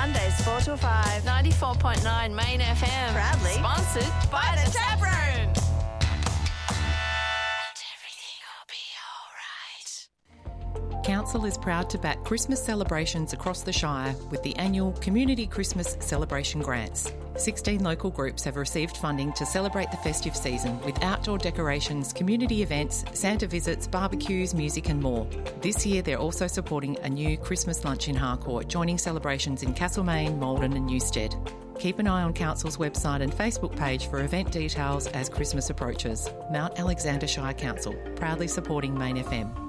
Mondays 4 till 5. 94.9 Main FM. Proudly sponsored by the Tap Room. Council is proud to back Christmas celebrations across the Shire with the annual Community Christmas Celebration Grants. 16 local groups have received funding to celebrate the festive season with outdoor decorations, community events, Santa visits, barbecues, music and more. This year they're also supporting a new Christmas lunch in Harcourt, joining celebrations in Castlemaine, Maldon and Newstead. Keep an eye on Council's website and Facebook page for event details as Christmas approaches. Mount Alexander Shire Council, proudly supporting Main FM.